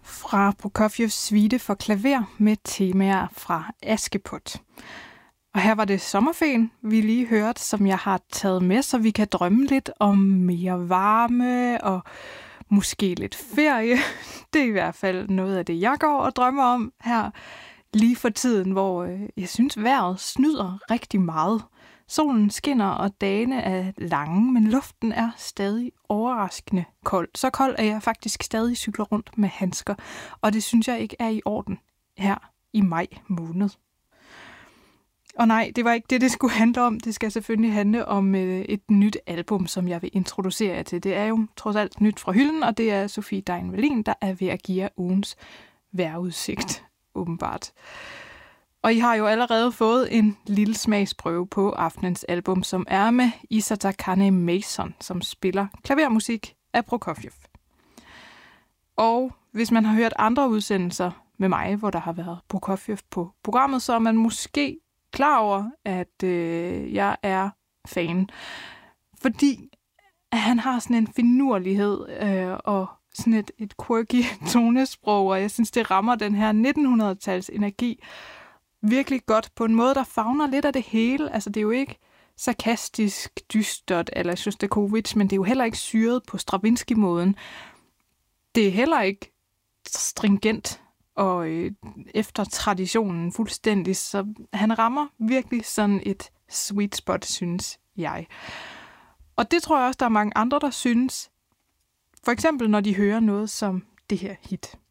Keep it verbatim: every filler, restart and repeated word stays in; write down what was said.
fra Prokofjevs suite for klaver med temaer fra Askepot. Og her var det Sommerfen, vi lige hørte, som jeg har taget med, så vi kan drømme lidt om mere varme og måske lidt ferie. Det er i hvert fald noget af det, jeg går og drømmer om her lige for tiden, hvor jeg synes, vejret snyder rigtig meget. Solen skinner, og dagene er lange, men luften er stadig overraskende kold. Så kold, at jeg faktisk stadig cykler rundt med handsker, og det synes jeg ikke er i orden her i maj måned. Og nej, det var ikke det, det skulle handle om. Det skal selvfølgelig handle om et nyt album, som jeg vil introducere jer til. Det er jo trods alt nyt fra hylden, og det er Sofie Dein Vallin, der er ved at give jer ugens vejrudsigt, åbenbart. Og I har jo allerede fået en lille smagsprøve på aftenens album, som er med Isata Kane Mason, som spiller klavermusik af Prokofjev. Og hvis man har hørt andre udsendelser med mig, hvor der har været Prokofjev på programmet, så er man måske klar over, at øh, jeg er fan. Fordi han har sådan en finurlighed øh, og sådan et, et quirky tonesprog, og jeg synes, det rammer den her nitten hundrede-tals energi virkelig godt på en måde, der favner lidt af det hele. Altså, det er jo ikke sarkastisk, dystert eller Shostakovich, men det er jo heller ikke syret på Stravinsky-måden. Det er heller ikke stringent og øh, efter traditionen fuldstændig, så han rammer virkelig sådan et sweet spot, synes jeg. Og det tror jeg også, der er mange andre, der synes. For eksempel, når de hører noget som det her hit.